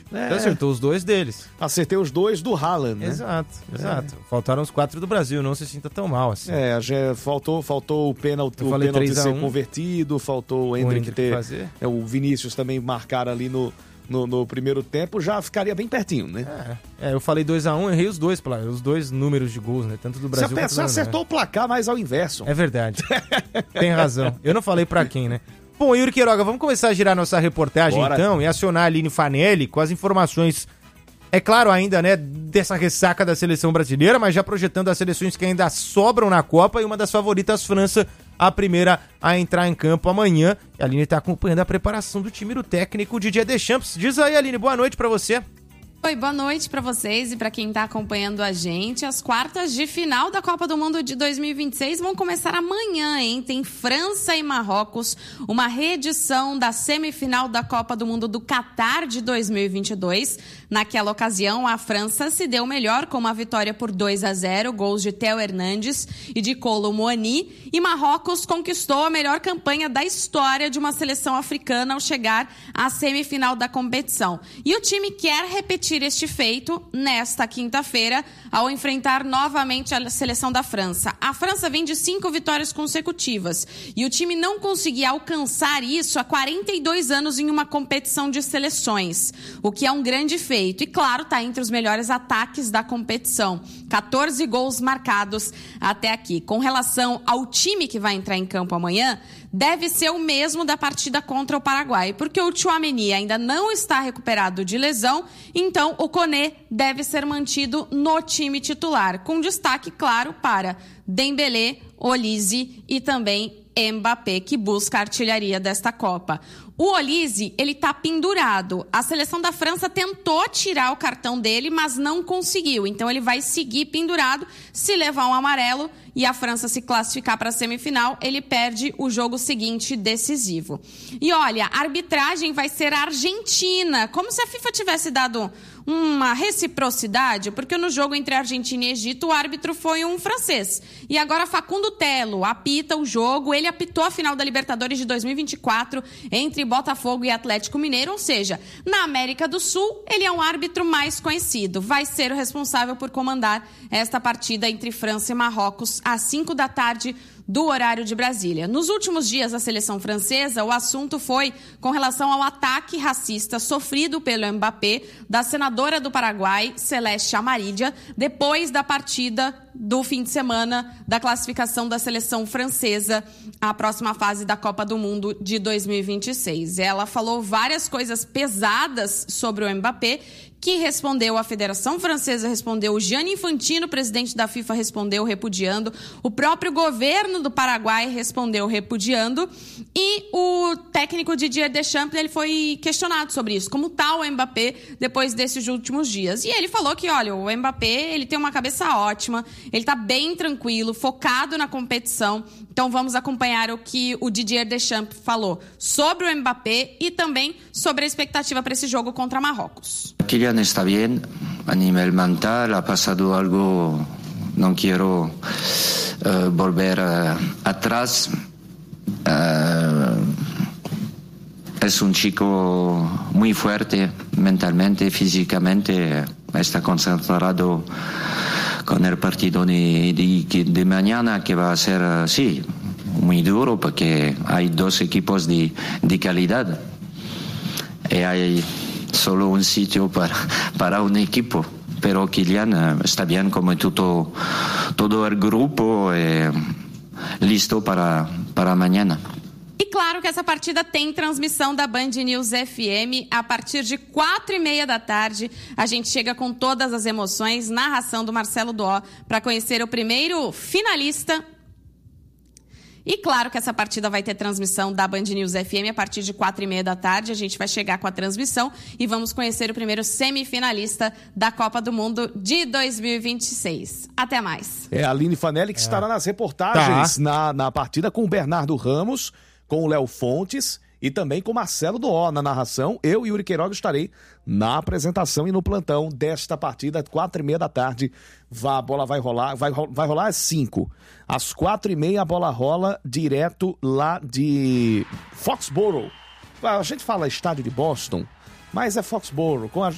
Você acertou os 2 deles. Acertei os 2 do Haaland, né? Exato. Faltaram os 4 do Brasil, não se sinta tão mal assim. Faltou o pênalti ser convertido, faltou o Endrick fazer. O Vinícius também marcar ali no primeiro tempo, já ficaria bem pertinho, né? Eu falei 2-1, errei os 2 números de gols, né? Tanto do Brasil quanto do Você acertou o placar, mas ao inverso. É verdade. Tem razão. Eu não falei pra quem, né? Bom, Yuri Queiroga, vamos começar a girar nossa reportagem, então, e acionar a Aline Fanelli com as informações, é claro ainda, né, dessa ressaca da seleção brasileira, mas já projetando as seleções que ainda sobram na Copa, e uma das favoritas, França, a primeira a entrar em campo amanhã. A Aline está acompanhando a preparação do time do técnico Didier Deschamps. Diz aí, Aline, boa noite para você. Oi, boa noite para vocês e para quem está acompanhando a gente. As quartas de final da Copa do Mundo de 2026 vão começar amanhã, hein? Tem França e Marrocos, uma reedição da semifinal da Copa do Mundo do Catar de 2022. Naquela ocasião, a França se deu melhor com uma vitória por 2-0, gols de Théo Hernandes e de Kolo Muani, e Marrocos conquistou a melhor campanha da história de uma seleção africana ao chegar à semifinal da competição. E o time quer repetir este feito nesta quinta-feira ao enfrentar novamente a seleção da França. A França vem de 5 vitórias consecutivas e o time não conseguia alcançar isso há 42 anos em uma competição de seleções, o que é um grande feito. E claro, está entre os melhores ataques da competição. 14 gols marcados até aqui. Com relação ao time que vai entrar em campo amanhã, deve ser o mesmo da partida contra o Paraguai, porque o Tchouaméni ainda não está recuperado de lesão, então o Koné deve ser mantido no time titular, com destaque, claro, para Dembélé, Olise e também Mbappé, que busca a artilharia desta Copa. O Olise, ele tá pendurado. A seleção da França tentou tirar o cartão dele, mas não conseguiu. Então ele vai seguir pendurado. Se levar um amarelo e a França se classificar para a semifinal, ele perde o jogo seguinte decisivo. E olha, a arbitragem vai ser a Argentina, como se a FIFA tivesse dado uma reciprocidade, porque no jogo entre Argentina e Egito o árbitro foi um francês. E agora Facundo Telo apita o jogo, ele apitou a final da Libertadores de 2024 entre Botafogo e Atlético Mineiro, ou seja, na América do Sul ele é um árbitro mais conhecido. Vai ser o responsável por comandar esta partida entre França e Marrocos às 5 da tarde do horário de Brasília. Nos últimos dias da seleção francesa, o assunto foi com relação ao ataque racista sofrido pelo Mbappé, da senadora do Paraguai, Celeste Amarilla, depois da partida do fim de semana da classificação da seleção francesa à próxima fase da Copa do Mundo de 2026. Ela falou várias coisas pesadas sobre o Mbappé, que respondeu, a Federação Francesa respondeu, o Gianni Infantino, presidente da FIFA, respondeu repudiando, o próprio governo do Paraguai respondeu repudiando, e o técnico Didier Deschamps, ele foi questionado sobre isso, como está o Mbappé depois desses últimos dias. E ele falou que, olha, o Mbappé, ele tem uma cabeça ótima, ele está bem tranquilo, focado na competição. Então vamos acompanhar o que o Didier Deschamps falou sobre o Mbappé e também sobre a expectativa para esse jogo contra Marrocos. Kylian está bien a nivel mental, ha pasado algo, no quiero volver atrás. Es un chico muy fuerte mentalmente, físicamente, está concentrado con el partido de mañana, que va a ser, sí, muy duro, porque hay 2 equipos de calidad y hay solo un sitio para un equipo, pero Kylian está bien como todo el grupo, listo para mañana. E claro que essa partida tem transmissão da Band News FM a partir de 4h30 da tarde. A gente chega com todas as emoções, narração do Marcelo Doó, para conhecer o primeiro finalista. E claro que essa partida vai ter transmissão da Band News FM a partir de 4h30 da tarde. A gente vai chegar com a transmissão e vamos conhecer o primeiro semifinalista da Copa do Mundo de 2026. Até mais. É a Aline Fanelli que estará nas reportagens na partida com o Bernardo Ramos, com o Léo Fontes e também com o Marcelo Doó na narração. Eu e Yuri Queiroga estarei na apresentação e no plantão desta partida, 4h30 da tarde. A bola vai rolar às 5. Às 4h30 a bola rola direto lá de Foxborough. A gente fala estádio de Boston, mas é Foxborough,